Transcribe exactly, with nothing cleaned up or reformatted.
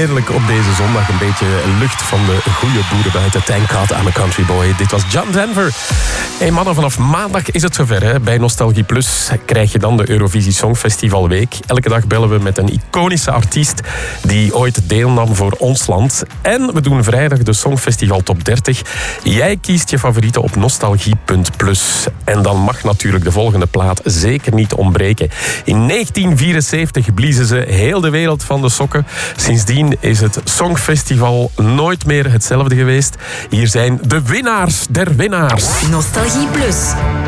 heerlijk op deze zondag. Een beetje lucht van de goede boeren buiten. Thank God I'm a country boy. Dit was John Denver. Hey mannen, vanaf maandag is het zover. Hè. Bij Nostalgie Plus krijg je dan de Eurovisie Songfestival Week. Elke dag bellen we met een iconische artiest die ooit deelnam voor ons land. En we doen vrijdag de Songfestival Top dertig. Jij kiest je favorieten op nostalgie punt plus. En dan mag natuurlijk de volgende plaat zeker niet ontbreken. In negentien vierenzeventig bliezen ze heel de wereld van de sokken. Sindsdien is het Songfestival nooit meer hetzelfde geweest. Hier zijn de winnaars der winnaars. Nostalgie Plus.